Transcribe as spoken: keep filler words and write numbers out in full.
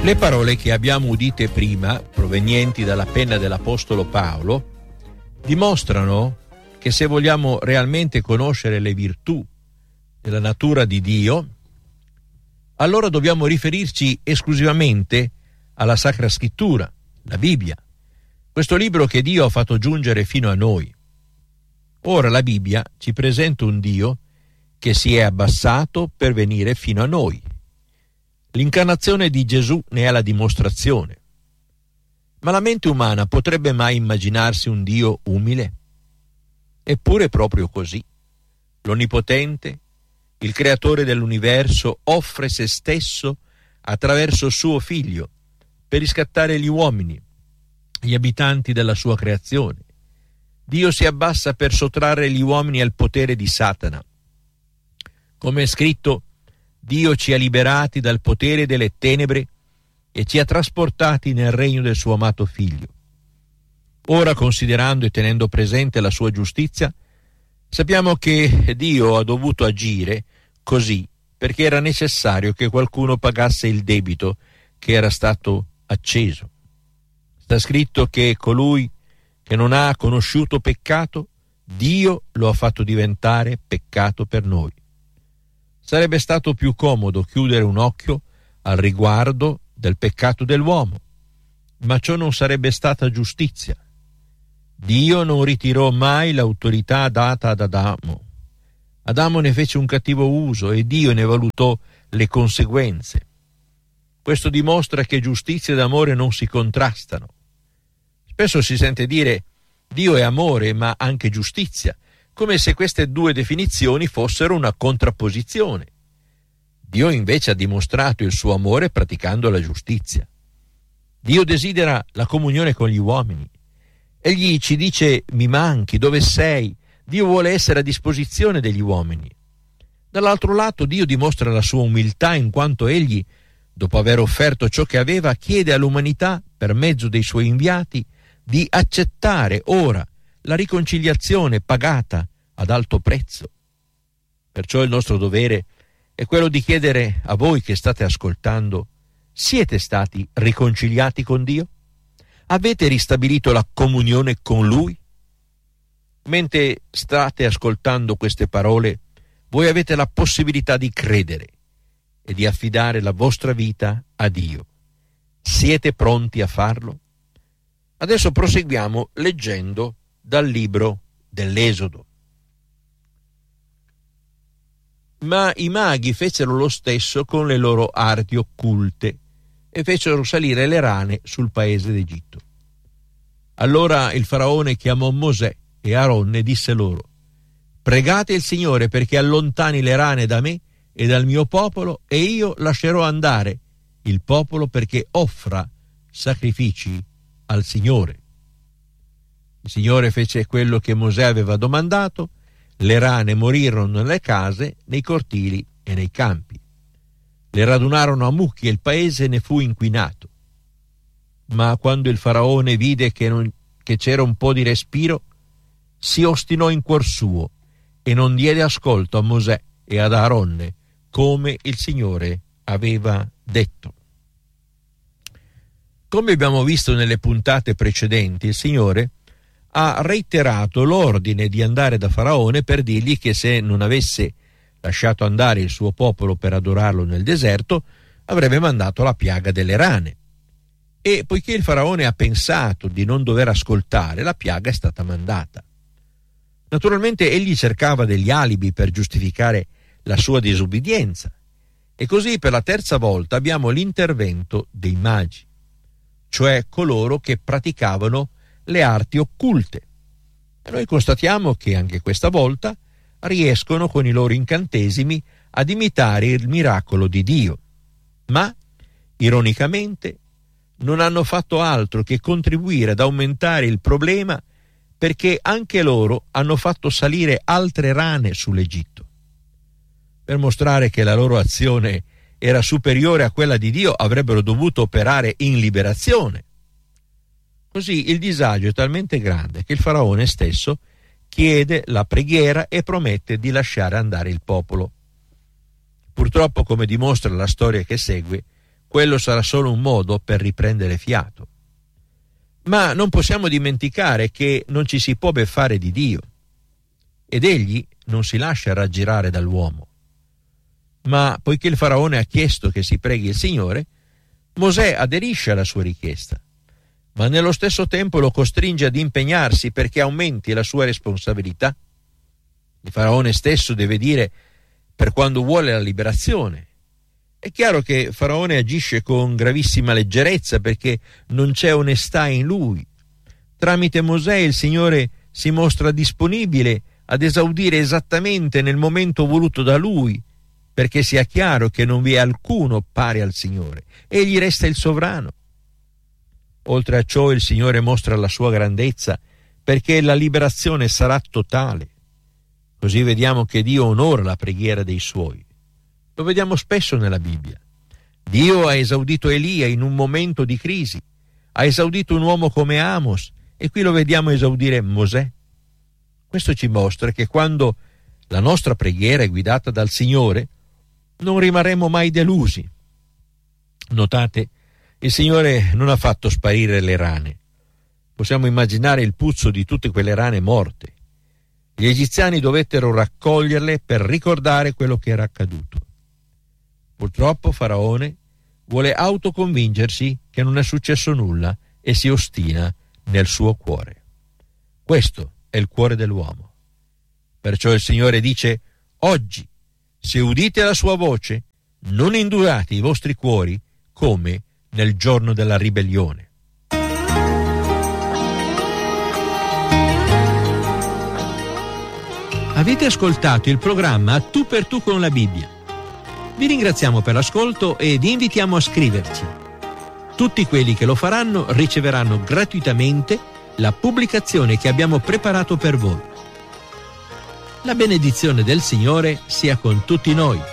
Le parole che abbiamo udite prima, provenienti dalla penna dell'Apostolo Paolo, dimostrano che se vogliamo realmente conoscere le virtù della natura di Dio, allora dobbiamo riferirci esclusivamente alla Sacra Scrittura, la Bibbia, questo libro che Dio ha fatto giungere fino a noi. Ora la Bibbia ci presenta un Dio che si è abbassato per venire fino a noi. L'incarnazione di Gesù ne è la dimostrazione. Ma la mente umana potrebbe mai immaginarsi un Dio umile? Eppure proprio così. L'Onnipotente, il Creatore dell'universo, offre se stesso attraverso suo Figlio per riscattare gli uomini, gli abitanti della sua creazione. Dio si abbassa per sottrarre gli uomini al potere di Satana. Come è scritto, Dio ci ha liberati dal potere delle tenebre e ci ha trasportati nel regno del suo amato Figlio. Ora, considerando e tenendo presente la sua giustizia, sappiamo che Dio ha dovuto agire così perché era necessario che qualcuno pagasse il debito che era stato acceso. Sta scritto che colui che non ha conosciuto peccato, Dio lo ha fatto diventare peccato per noi. Sarebbe stato più comodo chiudere un occhio al riguardo del peccato dell'uomo, ma ciò non sarebbe stata giustizia. Dio non ritirò mai l'autorità data ad Adamo. Adamo ne fece un cattivo uso e Dio ne valutò le conseguenze. Questo dimostra che giustizia ed amore non si contrastano. Spesso si sente dire Dio è amore ma anche giustizia, come se queste due definizioni fossero una contrapposizione. Dio invece ha dimostrato il suo amore praticando la giustizia. Dio desidera la comunione con gli uomini. Egli ci dice mi manchi, dove sei? Dio vuole essere a disposizione degli uomini. Dall'altro lato Dio dimostra la sua umiltà in quanto egli, dopo aver offerto ciò che aveva, chiede all'umanità, per mezzo dei suoi inviati, di accettare ora la riconciliazione pagata ad alto prezzo. Perciò il nostro dovere è quello di chiedere a voi che state ascoltando: siete stati riconciliati con Dio? Avete ristabilito la comunione con Lui? Mentre state ascoltando queste parole, voi avete la possibilità di credere e di affidare la vostra vita a Dio. Siete pronti a farlo? Adesso proseguiamo leggendo dal libro dell'Esodo. Ma i maghi fecero lo stesso con le loro arti occulte e fecero salire le rane sul paese d'Egitto. Allora il faraone chiamò Mosè e Aaron e disse loro: pregate il Signore perché allontani le rane da me e dal mio popolo, e io lascerò andare il popolo perché offra sacrifici al Signore. Il Signore fece quello che Mosè aveva domandato. Le rane morirono nelle case, nei cortili e nei campi. Le radunarono a mucchio e il paese ne fu inquinato. Ma quando il faraone vide che, non, che c'era un po' di respiro, si ostinò in cuor suo e non diede ascolto a Mosè e ad Aaronne, come il Signore aveva detto. Come abbiamo visto nelle puntate precedenti, il Signore ha reiterato l'ordine di andare da Faraone per dirgli che se non avesse lasciato andare il suo popolo per adorarlo nel deserto, avrebbe mandato la piaga delle rane. E poiché il Faraone ha pensato di non dover ascoltare, la piaga è stata mandata. Naturalmente egli cercava degli alibi per giustificare la sua disubbidienza, e così per la terza volta abbiamo l'intervento dei magi, cioè coloro che praticavano le arti occulte. E noi constatiamo che anche questa volta riescono con i loro incantesimi ad imitare il miracolo di Dio, ma ironicamente non hanno fatto altro che contribuire ad aumentare il problema, perché anche loro hanno fatto salire altre rane sull'Egitto. Per mostrare che la loro azione era superiore a quella di Dio, avrebbero dovuto operare in liberazione. Così il disagio è talmente grande che il faraone stesso chiede la preghiera e promette di lasciare andare il popolo. Purtroppo, come dimostra la storia che segue, quello sarà solo un modo per riprendere fiato. Ma non possiamo dimenticare che non ci si può beffare di Dio, ed egli non si lascia raggirare dall'uomo. Ma poiché il faraone ha chiesto che si preghi il Signore, Mosè aderisce alla sua richiesta, ma nello stesso tempo lo costringe ad impegnarsi perché aumenti la sua responsabilità. Il faraone stesso deve dire per quando vuole la liberazione. È chiaro che Faraone agisce con gravissima leggerezza perché non c'è onestà in lui. Tramite Mosè il Signore si mostra disponibile ad esaudire esattamente nel momento voluto da lui, perché sia chiaro che non vi è alcuno pari al Signore. Egli resta il sovrano. Oltre a ciò il Signore mostra la sua grandezza perché la liberazione sarà totale. Così vediamo che Dio onora la preghiera dei suoi. Lo vediamo spesso nella Bibbia. Dio ha esaudito Elia in un momento di crisi, ha esaudito un uomo come Amos e qui lo vediamo esaudire Mosè. Questo ci mostra che quando la nostra preghiera è guidata dal Signore non rimarremo mai delusi. Notate, il Signore non ha fatto sparire le rane. Possiamo immaginare il puzzo di tutte quelle rane morte. Gli egiziani dovettero raccoglierle per ricordare quello che era accaduto. Purtroppo Faraone vuole autoconvincersi che non è successo nulla e si ostina nel suo cuore. Questo è il cuore dell'uomo. Perciò il Signore dice: oggi, se udite la sua voce, non indurate i vostri cuori come nel giorno della ribellione. Avete ascoltato il programma Tu per Tu con la Bibbia. Vi ringraziamo per l'ascolto e vi invitiamo a scriverci. Tutti quelli che lo faranno riceveranno gratuitamente la pubblicazione che abbiamo preparato per voi. La benedizione del Signore sia con tutti noi.